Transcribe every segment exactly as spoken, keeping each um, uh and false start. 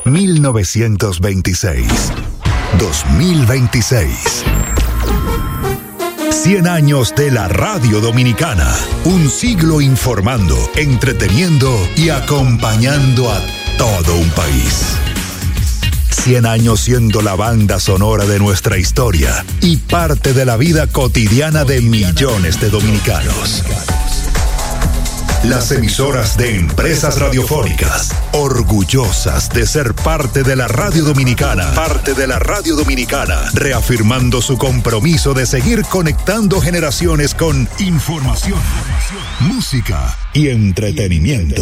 mil novecientos veintiséis, dos mil veintiséis. cien años de la radio dominicana. Un siglo informando, entreteniendo y acompañando a todo un país. cien años siendo la banda sonora de nuestra historia y parte de la vida cotidiana de millones de dominicanos. Las emisoras de Empresas Radiofónicas, orgullosas de ser parte de la radio dominicana, parte de la radio dominicana, reafirmando su compromiso de seguir conectando generaciones con información, música y entretenimiento.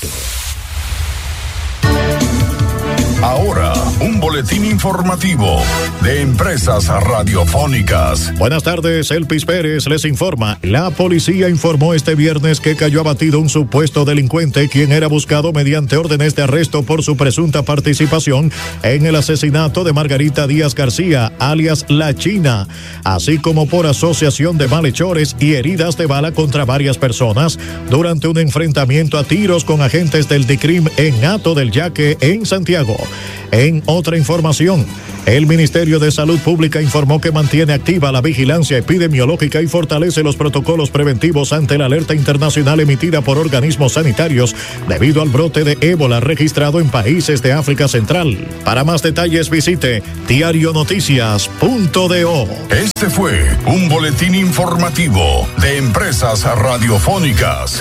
Ahora, un boletín informativo de Empresas Radiofónicas. Buenas tardes, Elpis Pérez les informa. La policía informó este viernes que cayó abatido un supuesto delincuente quien era buscado mediante órdenes de arresto por su presunta participación en el asesinato de Margarita Díaz García, alias La China, así como por asociación de malhechores y heridas de bala contra varias personas durante un enfrentamiento a tiros con agentes del DICRIM en Hato del Yaque, en Santiago. En otra información, el Ministerio de Salud Pública informó que mantiene activa la vigilancia epidemiológica y fortalece los protocolos preventivos ante la alerta internacional emitida por organismos sanitarios debido al brote de ébola registrado en países de África Central. Para más detalles visite diario noticias punto do. Este fue un boletín informativo de Empresas Radiofónicas.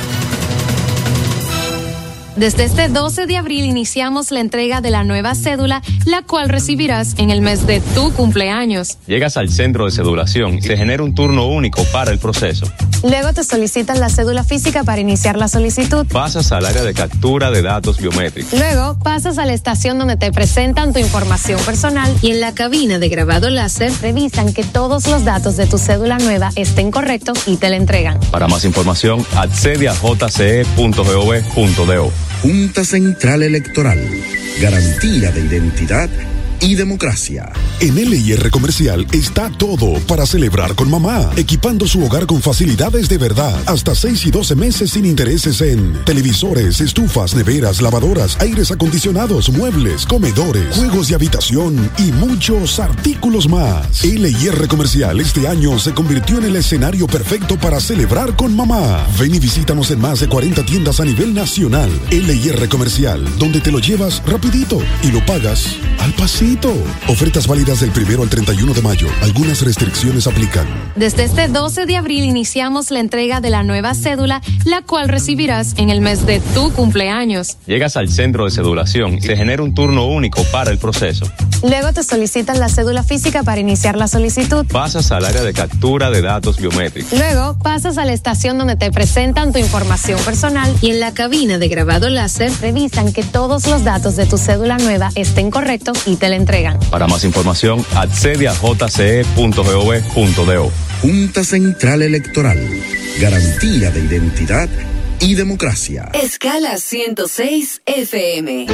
Desde este doce de abril iniciamos la entrega de la nueva cédula, la cual recibirás en el mes de tu cumpleaños. Llegas al centro de cedulación y se genera un turno único para el proceso. Luego te solicitan la cédula física para iniciar la solicitud. Pasas al área de captura de datos biométricos. Luego pasas a la estación donde te presentan tu información personal y en la cabina de grabado láser revisan que todos los datos de tu cédula nueva estén correctos y te la entregan. Para más información, accede a j c e punto gov punto do. Junta Central Electoral. Garantía de identidad y democracia. En L I R Comercial está todo para celebrar con mamá, equipando su hogar con facilidades de verdad, hasta seis y doce meses sin intereses en televisores, estufas, neveras, lavadoras, aires acondicionados, muebles, comedores, juegos de habitación y muchos artículos más. L I R Comercial este año se convirtió en el escenario perfecto para celebrar con mamá. Ven y visítanos en más de cuarenta tiendas a nivel nacional. L I R Comercial, donde te lo llevas rapidito y lo pagas al pasito. Ofertas válidas del primero al treinta y uno de mayo. Algunas restricciones aplican. Desde este doce de abril iniciamos la entrega de la nueva cédula, la cual recibirás en el mes de tu cumpleaños. Llegas al centro de cedulación y se genera un turno único para el proceso. Luego te solicitan la cédula física para iniciar la solicitud. Pasas al área de captura de datos biométricos. Luego pasas a la estación donde te presentan tu información personal y en la cabina de grabado láser revisan que todos los datos de tu cédula nueva estén correctos y te la entregan. Para más información, accede a j c e punto gov punto do. Junta Central Electoral. Garantía de identidad y democracia. Escala ciento seis F M.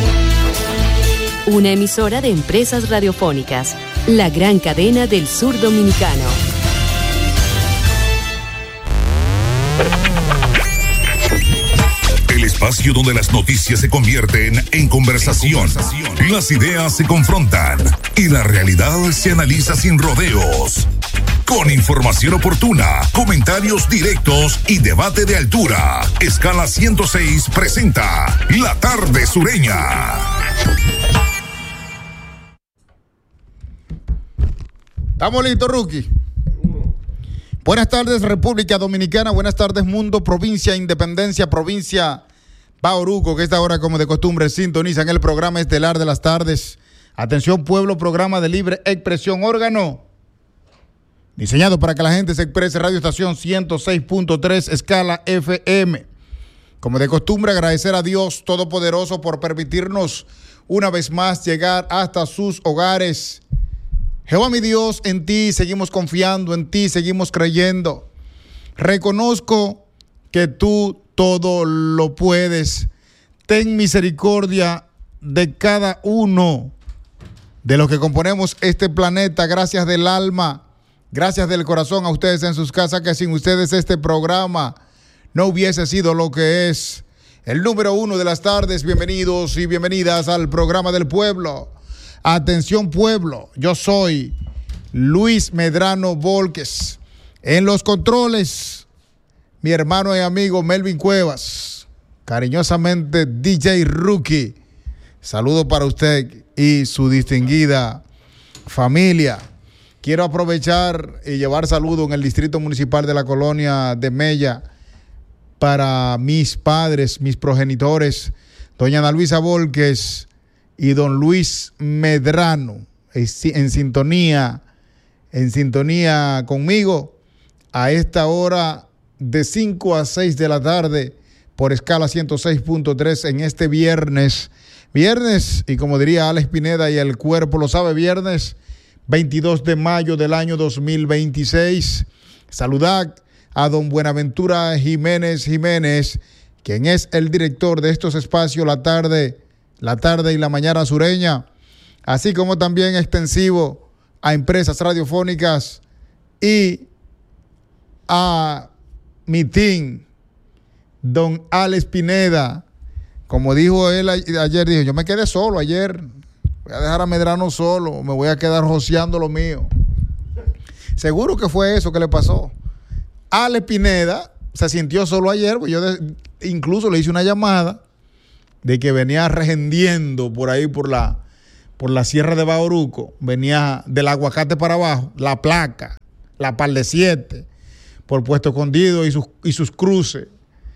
Una emisora de Empresas Radiofónicas, la gran cadena del sur dominicano. El espacio donde las noticias se convierten en conversación, las ideas se confrontan y la realidad se analiza sin rodeos. Con información oportuna, comentarios directos y debate de altura. Escala ciento seis presenta La Tarde Sureña. ¿Estamos listos, Rookie? Buenas tardes, República Dominicana. Buenas tardes, mundo, provincia, Independencia, provincia Bauruco, que esta hora, como de costumbre, sintonizan el programa estelar de las tardes. Atención, pueblo, programa de libre expresión, órgano diseñado para que la gente se exprese. Radio Estación ciento seis punto tres, escala F M. Como de costumbre, agradecer a Dios Todopoderoso por permitirnos una vez más llegar hasta sus hogares. Jehová mi Dios, en ti seguimos confiando, en ti seguimos creyendo. Reconozco que tú todo lo puedes. Ten misericordia de cada uno de los que componemos este planeta. Gracias del alma, gracias del corazón a ustedes en sus casas, que sin ustedes este programa no hubiese sido lo que es. el número uno de las tardes. Bienvenidos y bienvenidas al programa del pueblo. Atención pueblo, yo soy Luis Medrano Volques. En los controles, mi hermano y amigo Melvin Cuevas, cariñosamente D J Rookie. Saludo para usted y su distinguida familia. Quiero aprovechar y llevar saludo en el distrito municipal de la colonia de Mella para mis padres, mis progenitores, doña Ana Luisa Volques y don Luis Medrano, en sintonía, en sintonía conmigo a esta hora de cinco a seis de la tarde por escala ciento seis punto tres en este viernes. Viernes, y como diría Alex Pineda y el cuerpo lo sabe, viernes veintidós de mayo del año dos mil veintiséis. Saludad a don Buenaventura Jiménez Jiménez, quien es el director de estos espacios la tarde, la tarde y la mañana sureña, así como también extensivo a empresas radiofónicas y a mi team, don Alex Pineda. Como dijo él ayer, dijo, yo me quedé solo ayer, voy a dejar a Medrano solo, me voy a quedar joseando lo mío. Seguro que fue eso que le pasó. Alex Pineda se sintió solo ayer, pues yo de, incluso le hice una llamada de que venía regendiendo por ahí por la, por la sierra de Bauruco, venía del Aguacate para abajo, la placa, la par de siete, por Puesto Escondido y sus, y sus cruces.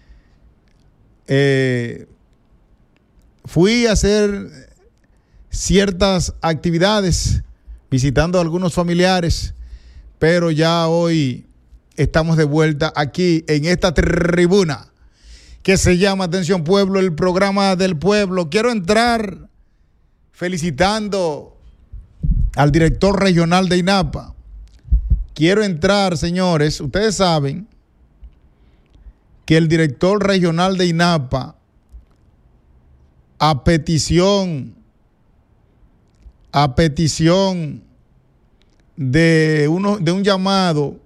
Eh, fui a hacer ciertas actividades visitando a algunos familiares, pero ya hoy estamos de vuelta aquí en esta tribuna que se llama Atención Pueblo, el programa del pueblo. Quiero entrar felicitando al director regional de INAPA. Quiero entrar, señores, ustedes saben que el director regional de INAPA, a petición, a petición de, uno, de un llamado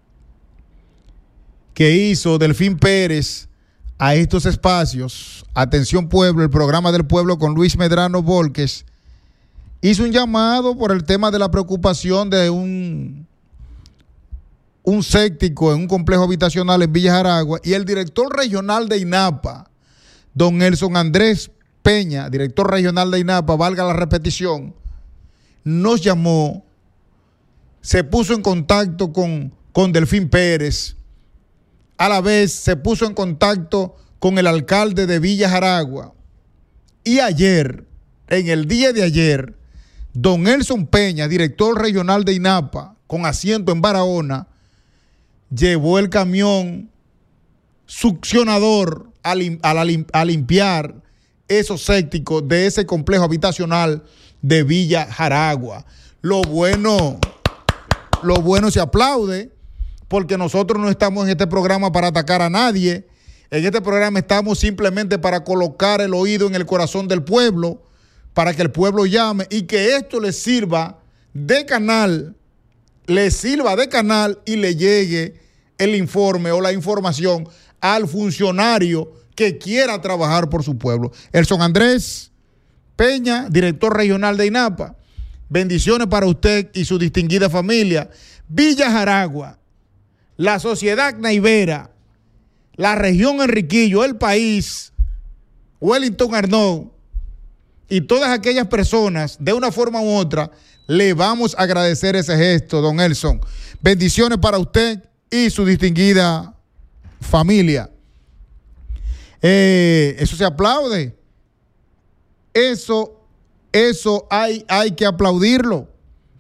que hizo Delfín Pérez a estos espacios, Atención Pueblo, el programa del pueblo con Luis Medrano Volques, hizo un llamado por el tema de la preocupación de un, un séptico en un complejo habitacional en Villa Jaragua, y el director regional de INAPA, don Nelson Andrés Peña, director regional de INAPA, valga la repetición, nos llamó, se puso en contacto con, con Delfín Pérez. A la vez se puso en contacto con el alcalde de Villa Jaragua. Y ayer, en el día de ayer, don Nelson Peña, director regional de INAPA, con asiento en Barahona, llevó el camión succionador a, lim- a, la lim- a limpiar esos sépticos de ese complejo habitacional de Villa Jaragua. Lo bueno, lo bueno se aplaude, porque nosotros no estamos en este programa para atacar a nadie. En este programa estamos simplemente para colocar el oído en el corazón del pueblo, para que el pueblo llame y que esto le sirva de canal, le sirva de canal y le llegue el informe o la información al funcionario que quiera trabajar por su pueblo. Elson Andrés Peña, director regional de INAPA, bendiciones para usted y su distinguida familia. Villa Jaragua, la sociedad naivera, la región Enriquillo, el país, Wellington Arnaud y todas aquellas personas, de una forma u otra, le vamos a agradecer ese gesto, don Nelson. Bendiciones para usted y su distinguida familia. Eh, eso se aplaude. Eso, eso hay, hay que aplaudirlo.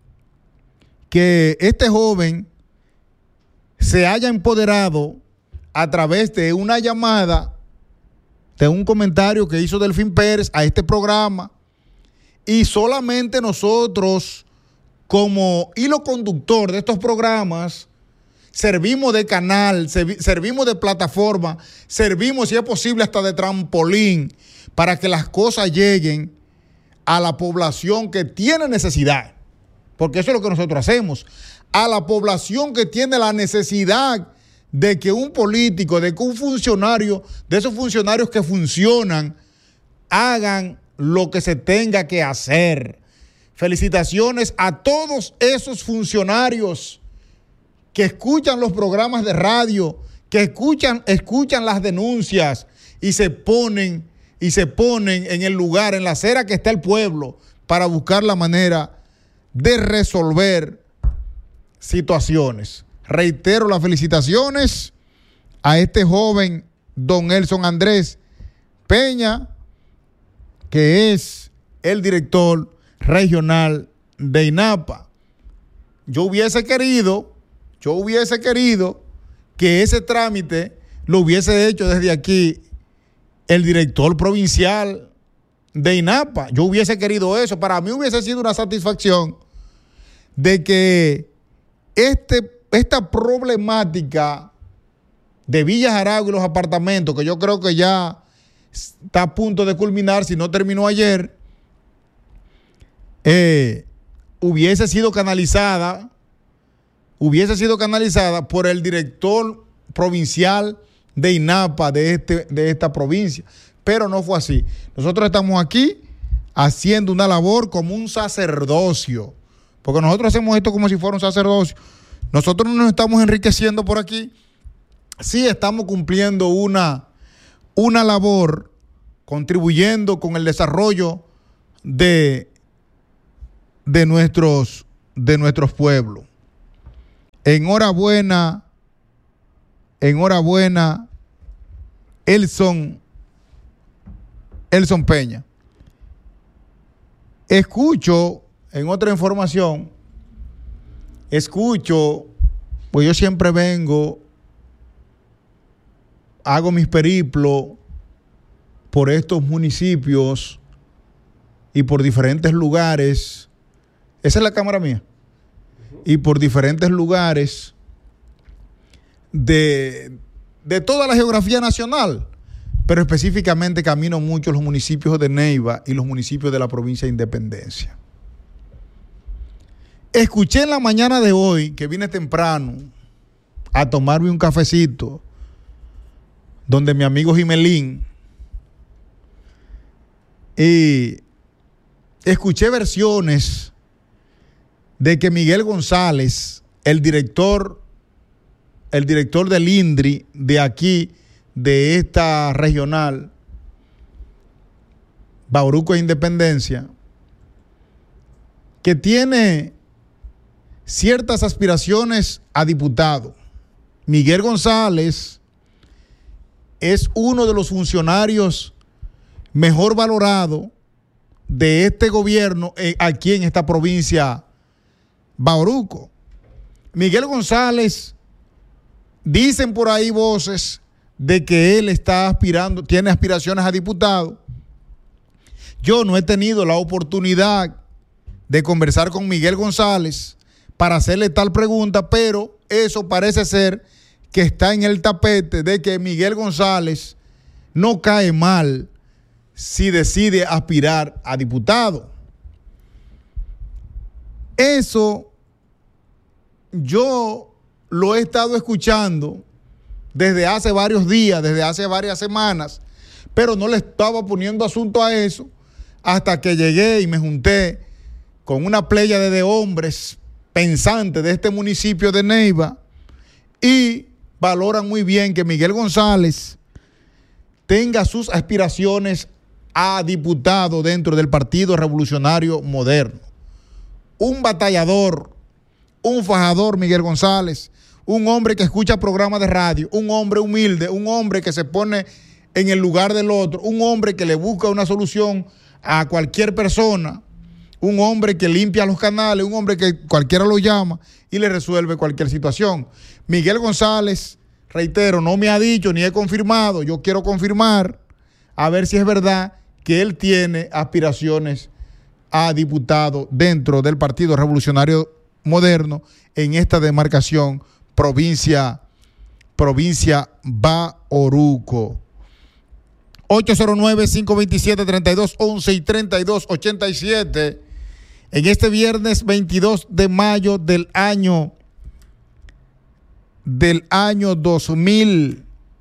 Que este joven se haya empoderado a través de una llamada, de un comentario que hizo Delfín Pérez a este programa, y solamente nosotros, como hilo conductor de estos programas, servimos de canal, servimos de plataforma, servimos, si es posible, hasta de trampolín, para que las cosas lleguen a la población que tiene necesidad, porque eso es lo que nosotros hacemos, a la población que tiene la necesidad de que un político, de que un funcionario, de esos funcionarios que funcionan, hagan lo que se tenga que hacer. Felicitaciones a todos esos funcionarios que escuchan los programas de radio, que escuchan, escuchan las denuncias y se ponen, y se ponen en el lugar, en la acera que está el pueblo, para buscar la manera de resolver situaciones. Reitero las felicitaciones a este joven don Elson Andrés Peña, que es el director regional de INAPA. Yo hubiese querido, yo hubiese querido que ese trámite lo hubiese hecho desde aquí el director provincial de INAPA. Yo hubiese querido eso. Para mí hubiese sido una satisfacción de que este, esta problemática de Villa Jaragua y los apartamentos, que yo creo que ya está a punto de culminar, si no terminó ayer, eh, hubiese sido canalizada, hubiese sido canalizada por el director provincial de INAPA de, este, de esta provincia. Pero no fue así. Nosotros estamos aquí haciendo una labor como un sacerdocio, porque nosotros hacemos esto como si fuera un sacerdocio. Nosotros no nos estamos enriqueciendo por aquí. Sí estamos cumpliendo una, una labor, contribuyendo con el desarrollo de, de, nuestros, de nuestros pueblos. Enhorabuena, enhorabuena, Elson, Elson Peña. Escucho en otra información, escucho, pues yo siempre vengo, hago mis periplos por estos municipios y por diferentes lugares. Esa es la cámara mía. Y por diferentes lugares de, de toda la geografía nacional, pero específicamente camino mucho los municipios de Neiva y los municipios de la provincia de Independencia. Escuché en la mañana de hoy, que vine temprano a tomarme un cafecito, donde mi amigo Jimelín, y escuché versiones de que Miguel González, el director, el director del INDRI de aquí, de esta regional, Bauruco e Independencia, que tiene ciertas aspiraciones a diputado. Miguel González es uno de los funcionarios mejor valorados de este gobierno eh, aquí en esta provincia Bauruco. Miguel González, dicen por ahí voces de que él está aspirando, tiene aspiraciones a diputado. Yo no he tenido la oportunidad de conversar con Miguel González para hacerle tal pregunta, pero eso parece ser que está en el tapete de que Miguel González no cae mal si decide aspirar a diputado. Eso yo lo he estado escuchando desde hace varios días, desde hace varias semanas, pero no le estaba poniendo asunto a eso hasta que llegué y me junté con una pléyade de hombres pensantes de este municipio de Neiva y valoran muy bien que Miguel González tenga sus aspiraciones a diputado dentro del Partido Revolucionario Moderno. Un batallador, un fajador, Miguel González, un hombre que escucha programas de radio, un hombre humilde, un hombre que se pone en el lugar del otro, un hombre que le busca una solución a cualquier persona, un hombre que limpia los canales, un hombre que cualquiera lo llama y le resuelve cualquier situación. Miguel González, reitero, no me ha dicho ni he confirmado, yo quiero confirmar a ver si es verdad que él tiene aspiraciones a diputado dentro del Partido Revolucionario Moderno en esta demarcación provincia, provincia Bauruco. ocho cero nueve, cinco dos siete, tres dos uno uno y tres dos ocho siete. En este viernes veintidós de mayo del año del año dos mil,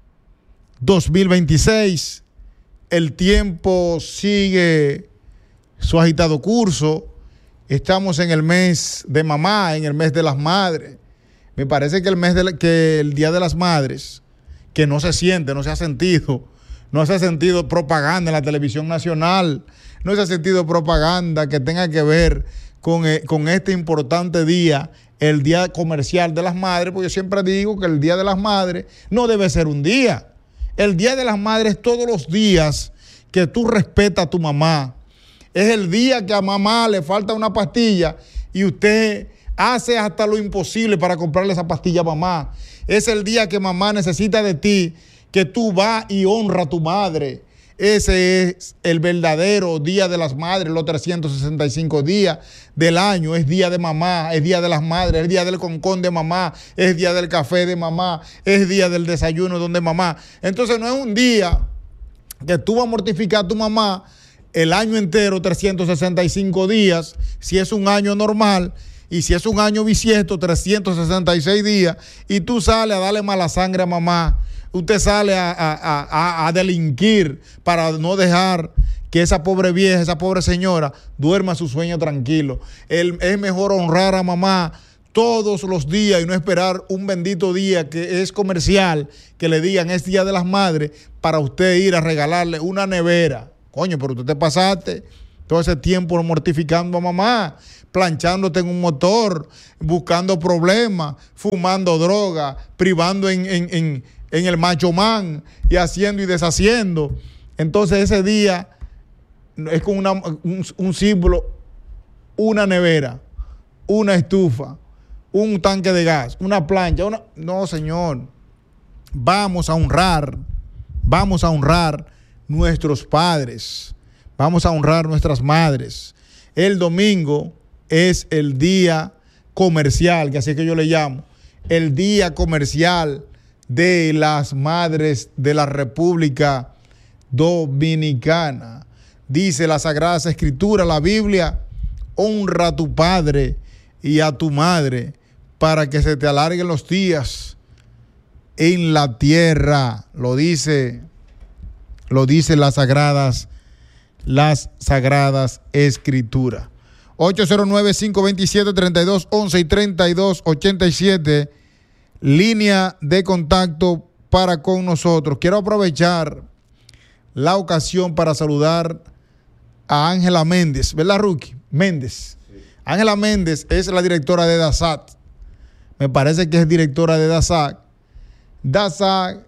dos mil veintiséis. El tiempo sigue su agitado curso. Estamos en el mes de mamá, en el mes de las madres. Me parece que el mes de la, que el Día de las Madres, que no se siente, no se ha sentido, no se ha sentido propaganda en la televisión nacional, no se ha sentido propaganda que tenga que ver con, eh, con este importante día, el Día Comercial de las Madres, porque yo siempre digo que el Día de las Madres no debe ser un día. El Día de las Madres todos los días que tú respetas a tu mamá. Es el día que a mamá le falta una pastilla y usted hace hasta lo imposible para comprarle esa pastilla a mamá. Es el día que mamá necesita de ti, que tú vas y honras a tu madre. Ese es el verdadero Día de las Madres, los trescientos sesenta y cinco días del año. Es día de mamá, es día de las madres, es día del concón de mamá, es día del café de mamá, es día del desayuno donde mamá. Entonces no es un día que tú vas a mortificar a tu mamá el año entero, trescientos sesenta y cinco días, si es un año normal, y si es un año bisiesto, trescientos sesenta y seis días, y tú sales a darle mala sangre a mamá, usted sale a, a, a, a delinquir para no dejar que esa pobre vieja, esa pobre señora, duerma su sueño tranquilo. El, es mejor honrar a mamá todos los días y no esperar un bendito día que es comercial, que le digan es Día de las Madres, para usted ir a regalarle una nevera. Coño, pero tú te pasaste todo ese tiempo mortificando a mamá, planchándote en un motor, buscando problemas, fumando droga, privando en, en, en, en el macho man y haciendo y deshaciendo. Entonces ese día es con una, un, un símbolo, una nevera, una estufa, un tanque de gas, una plancha. Una... No, señor. Vamos a honrar, vamos a honrar nuestros padres, vamos a honrar nuestras madres. El domingo es el día comercial, que así es que yo le llamo, el día comercial de las madres de la República Dominicana. Dice la Sagrada Escritura, la Biblia, honra a tu padre y a tu madre para que se te alarguen los días en la tierra. Lo dice Lo dicen las sagradas, las sagradas escrituras. ocho cero nueve, cinco dos siete, tres dos uno uno y treinta y dos ochenta y siete, línea de contacto para con nosotros. Quiero aprovechar la ocasión para saludar a Ángela Méndez, ¿verdad, Rookie? Méndez. Sí. Ángela Méndez es la directora de DASAC. Me parece que es directora de DASAC. DASAC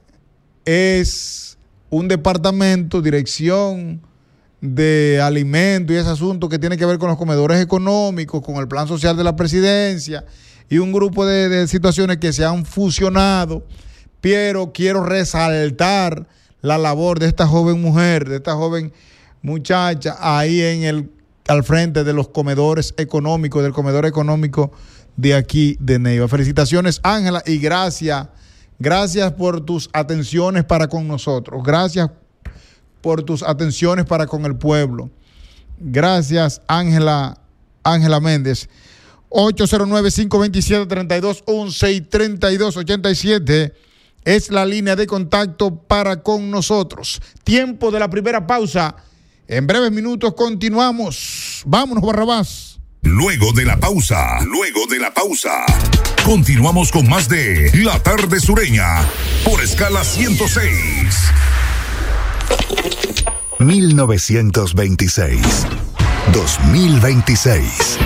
es un departamento, dirección de alimentos y ese asunto que tiene que ver con los comedores económicos, con el plan social de la presidencia y un grupo de, de situaciones que se han fusionado. Pero quiero resaltar la labor de esta joven mujer, de esta joven muchacha ahí en el, al frente de los comedores económicos, del comedor económico de aquí de Neiva. Felicitaciones, Ángela, y gracias. Gracias por tus atenciones para con nosotros. Gracias por tus atenciones para con el pueblo. Gracias, Ángela Ángela Méndez. ocho cero nueve, cinco dos siete, tres dos uno uno y treinta y dos ochenta y siete es la línea de contacto para con nosotros. Tiempo de la primera pausa. En breves minutos continuamos. Vámonos, Barrabás. Luego de la pausa, luego de la pausa, continuamos con más de La Tarde Sureña por Escala ciento seis. mil novecientos veintiséis, dos mil veintiséis.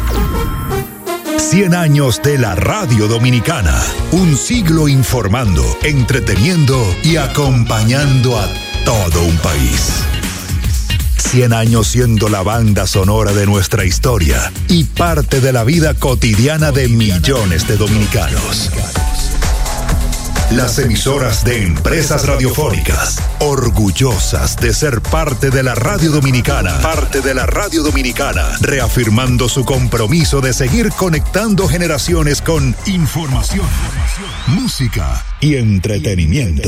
cien años de la radio dominicana. Un siglo informando, entreteniendo y acompañando a todo un país. cien años siendo la banda sonora de nuestra historia y parte de la vida cotidiana de millones de dominicanos. Las emisoras de Empresas Radiofónicas, orgullosas de ser parte de la radio dominicana, parte de la radio dominicana, reafirmando su compromiso de seguir conectando generaciones con información, música y entretenimiento.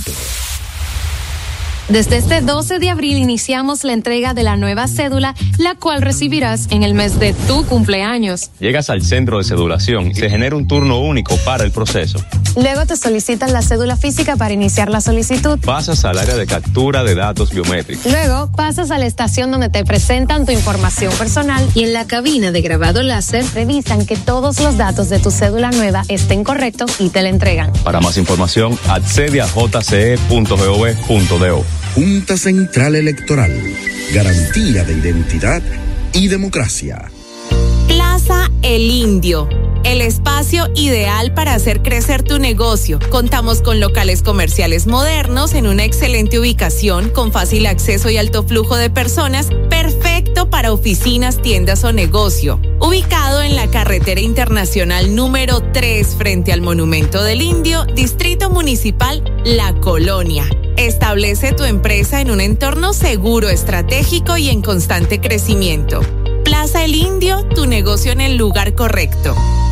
Desde este doce de abril iniciamos la entrega de la nueva cédula, la cual recibirás en el mes de tu cumpleaños. Llegas al centro de cedulación y se genera un turno único para el proceso. Luego te solicitan la cédula física para iniciar la solicitud. Pasas al área de captura de datos biométricos. Luego pasas a la estación donde te presentan tu información personal y en la cabina de grabado láser revisan que todos los datos de tu cédula nueva estén correctos y te la entregan. Para más información, accede a j c e punto gov punto do. Junta Central Electoral. Garantía de identidad y democracia. Plaza El Indio, el espacio ideal para hacer crecer tu negocio. Contamos con locales comerciales modernos en una excelente ubicación con fácil acceso y alto flujo de personas, perfecto para oficinas, tiendas o negocio. Ubicado en la carretera internacional número tres frente al Monumento del Indio, Distrito Municipal La Colonia. Establece tu empresa en un entorno seguro, estratégico y en constante crecimiento. Plaza El Indio, tu negocio en el lugar correcto.